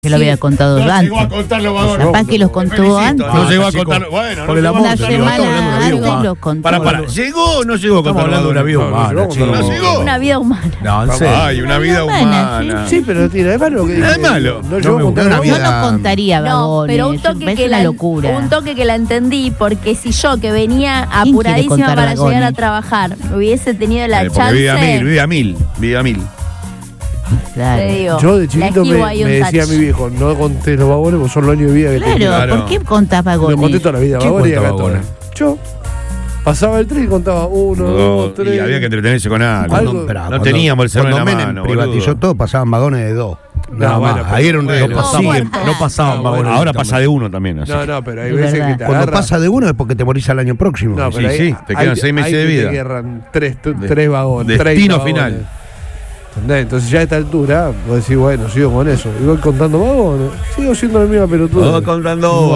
lo había contado no antes. llegó a contar los vagones. Capaz que los contó antes. No llegó a contar. Bueno, por el amor Una de Dios, semana estamos hablando de vida antes humana. los contó. Para. ¿Llegó o no llegó a Estamos contar hablando de una vida humana, No chicos. llegó. Una vida humana. No, en serio. Ay, una vida humana. Sí, pero tiene de malo lo que Nada dice. malo. No llegó a contar una la Yo vida. no contaría No, vagones. pero un toque es que una la locura. un toque que la entendí, porque si yo que venía ¿Quién quiere apuradísima contar para vagones? llegar a trabajar hubiese tenido la Porque chance, vive a mil. Claro. te digo, Yo de la chiquito esquivo ahí me un decía a touch. mi viejo, no conté los vagones porque son los años de vida que tengo. Claro, ¿por qué contás Lo vagones? conté toda la vida, ¿Quién vagones y cuenta gatones. Yo pasaba el tren y contaba 1, 2, 3. Y había que entretenerse con algo. Algo- No teníamos el celular en Cuando la Menem mano, privatizó boludo. todo, pasaban vagones de 2. Nada bueno, más. pero- Ahí era un bueno, reloj. No pasaban vagones. Ahora pasa de uno también. Así. No, pero hay Es veces verdad. que te Cuando agarra. pasa de uno es porque te morís al año próximo. No, pero Sí, te quedan 6 meses de vida. Te quedan tres vagones. Destino 30 final. vagones. ¿Entendés? Entonces ya a esta altura, vos decís, bueno, sigo con eso. Y voy contando vagones. Sigo siendo la misma pelotuda. Todos contando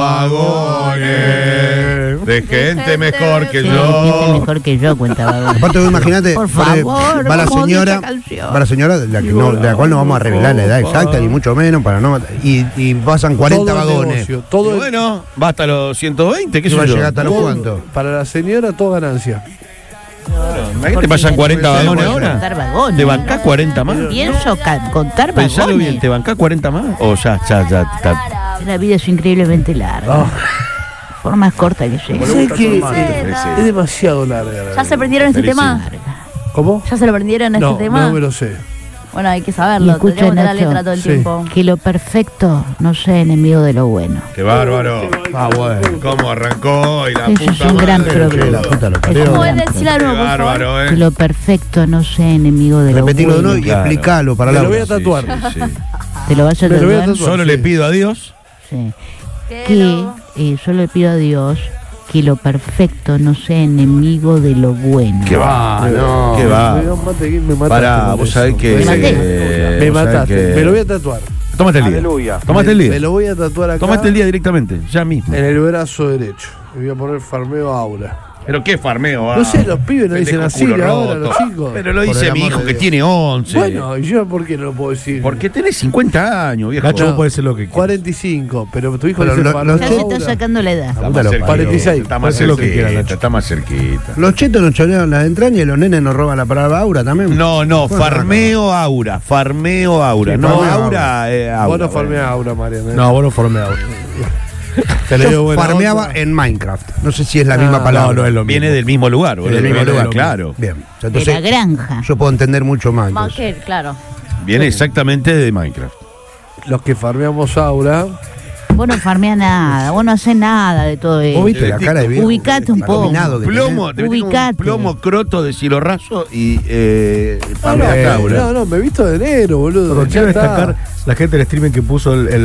vagones de gente mejor que Sí, yo. gente mejor que yo cuenta vagones. Aparte, vos imaginate, Por favor, va la ¿cómo dice señora, esa canción? va la señora de la cual no vamos a revelar la edad exacta, ni mucho menos, para no y pasan 40 Todo el vagones. negocio, todo el- Bueno, va hasta los 120, ¿qué Eso sé va a yo? llegar hasta los todo- cuantos. Para la señora, toda ganancia. Imagínate que pasan 40 Porque vagones tenemos que ahora. contar vagones. ¿Te bancás 40 más? Pienso contar Pensalo vagones. bien, ¿te bancás 40 más? O ya está. La vida es increíblemente larga. Por más corta que sea. ¿Sabes qué? Sí. Es demasiado larga. ¿Ya se aprendieron este Felicito. tema? ¿Cómo? ¿Ya se lo aprendieron No, este tema? no me lo sé. Bueno, hay que Y saberlo, escucha, tendríamos que la Nacho, letra todo el sí. tiempo. Que lo perfecto no sea enemigo de lo bueno. Qué bárbaro. Ah, bueno. ¿Cómo arrancó? Y la Eso es puta un gran madre. problema. La puta lo Es parió. un ¿Puedes gran decir algo, Qué por favor? bárbaro, Que lo perfecto no sea enemigo de lo Repetirlo de bueno. nuevo y Claro. explicalo para Me la lo voy a tatuar. Sí. ¿Te lo vas a Me lo voy a tatuar? tatuar. Solo le pido a Dios. Sí. Que Que lo- yo le pido a Dios que lo perfecto no sea enemigo de lo bueno. ¿Qué va? no. ¿Qué va? Me mataste Pará, con vos eso. sabés que. Me maté. Me vos sabés mataste. que- Me lo voy a tatuar. Tómate el día. Aleluya. Tómate el Me día. lo voy a tatuar acá. Tómate el día directamente, ya mismo. En el brazo derecho. Me voy a poner Farmeo Aura. Pero qué farmeo, No sé, los pibes no dicen así ahora, los chicos. Pero lo Por dice el mi amor hijo de que Dios. tiene 11. Bueno, ¿y yo por qué no lo puedo decir? Porque tenés 50 años, viejo. Nacho, vos podés ser lo que quieras. 45, pero tu hijo Pero dice lo- Farmeo Ya se Aura. está sacando la edad. Está Puta más lo cerquita. 46. Está más Hace lo que quiera, cerquita. Nacho. Está más cerquita. Los chetos nos chorearon las entrañas y los nenes nos roban la palabra aura también. No, farmeo aura. Farmeo aura. Sí, no, farmeo aura, aura. Vos no farmeás Aura, Mariana. No, vos no formeabas. Te le digo Yo buena farmeaba onda. en Minecraft. No sé si es la misma Ah, palabra. no, no es lo mismo. Viene del mismo lugar, boludo. Del mismo Viene lugar, claro. Bien. De la Entonces, granja. yo puedo entender mucho más. Más entonces. que, claro. Viene exactamente de Minecraft. Los que farmeamos Aura. Vos no farmeás nada, vos no hacés nada de todo ¿Vos eso. viste la cara de viejo? Ubicate un poco. Dominado que Plomo, te metí con un Ubicate. plomo croto de cielo raso y No, farmeas aura. no, me he visto de negro, boludo. Pero Ya quiero está. destacar la gente del streaming que puso Hoy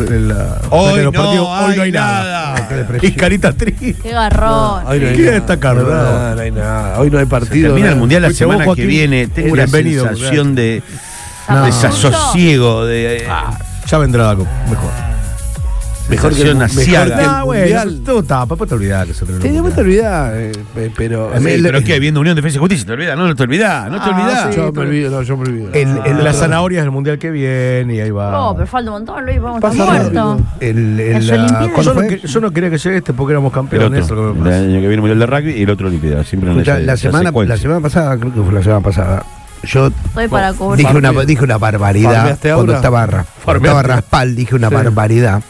los partidos. no hay nada. Y carita triste. Qué garrón. Hoy no hay Quiero nada. destacar, No, ¿verdad? no hay nada. Hoy no hay Se partido. termina el nada. mundial la Fuiste vos, semana que Joaquín. viene. Tengo una Bienvenido, sensación de No. desasosiego, de Ya vendrá algo mejor. Mejor que el- sensación mejor asiaga. que el Ah, bueno, mundial. todo tapa, después te olvidás que se terminó el Sí, después te mundial. olvidás, pero. Sí, pero ¿qué? Viendo Unión Defensa y Justicia, ¿te olvidás? No te olvidás, no te olvidás. Yo me olvido, no, yo me olvido. Las zanahorias del mundial que viene y ahí va. No, pero falta un montón, Luis, vamos a Pasa estar rápido. muertos. Las Olimpiadas. ¿cuándo fue? Yo no quería que llegue este porque éramos El campeones. otro, eso es lo que el me pasa. año que viene Mundial de Rugby y el otro Olimpiada. Siempre en Escuchá, esa- la esa semana secuencia. pasada, creo que fue la semana pasada, yo Estoy para cubrir. dije una barbaridad. ¿Farmeaste Cuando ahora? estaba Raspal, dije una Sí. barbaridad.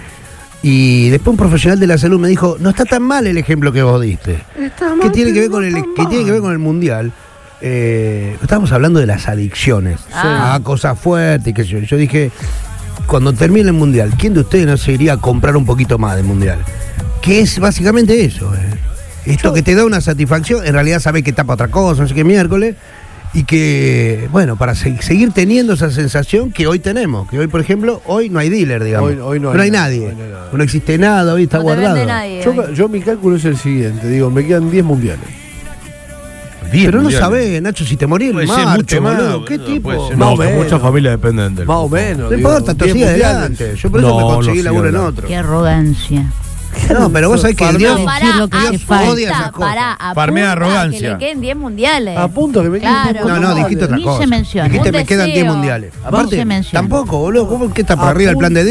Y después un profesional de la salud me dijo, no está tan mal el ejemplo que vos diste. ¿Qué tiene que ver con el mundial? Estábamos hablando de las adicciones a cosas fuertes y qué sé yo. Yo dije, cuando termine el mundial, ¿quién de ustedes no se iría a comprar un poquito más del mundial? Que es básicamente eso. Esto que te da una satisfacción, en realidad sabés que tapa otra cosa, no sé qué miércoles. Y que, bueno, para seguir teniendo esa sensación que hoy tenemos, que hoy, por ejemplo, hoy no hay dealer, digamos. Hoy no hay hay nadie. nada, hoy no hay nada. No existe nada, hoy está No te guardado. vende nadie. hoy. Yo mi cálculo es el siguiente, digo, me quedan 10 mundiales. 10 Pero no mundiales. sabés, Nacho, si te morís en Puede ser Marte, mucho más, boludo. ¿Qué boludo, tipo? puede ser Más No, o que menos. muchas familias dependen del Más o fútbol. menos. No digo, importa, tú 10 sigue mundiales. adelante. Yo por eso No, me no conseguí sigue laburo en adelante. otro. Qué arrogancia. No, pero vos sabés que el Dios No, Decir lo que hace falta. odia esas cosas. Farmea apunta arrogancia. Que le queden 10 mundiales. A punto que me Claro. queden 10 No, mundiales. dijiste otra Ni cosa. se menciona. Dijiste Un me quedan 10 deseo. mundiales. No Aparte, se menciona. tampoco, boludo. ¿Cómo que está por arriba el plan de